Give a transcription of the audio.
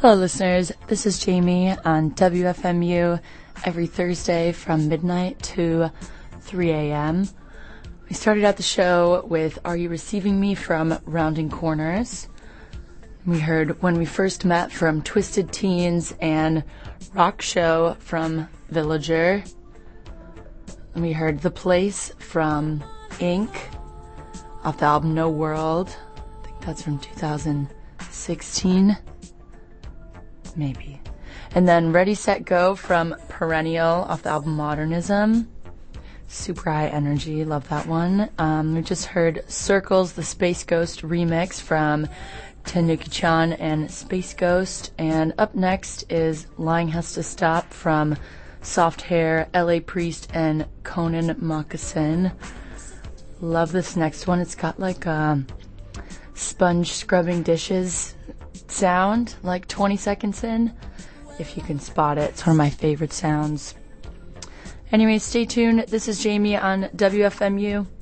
Hello, listeners. This is Jamie on WFMU every Thursday from midnight to 3 a.m. We started out the show with Are You Receiving Me from Rounding Corners. We heard When We First Met from Twisted Teens and Rock Show from Villager. And we heard The Place from Ink off the album No World. I think that's from 2016. Maybe. And then Ready, Set, Go from Perennial off the album Modernism. Super high energy. Love that one. We just heard Circles, the Space Ghost remix from Tanuki-chan and Space Ghost. And up next is Lying Has to Stop from Soft Hair, LA Priest, and Conan Moccasin. Love this next one. It's got like a sponge scrubbing dishes sound, like 20 seconds in. If you can spot it, it's one of my favorite sounds. Anyway, stay tuned. This is Jamie on WFMU.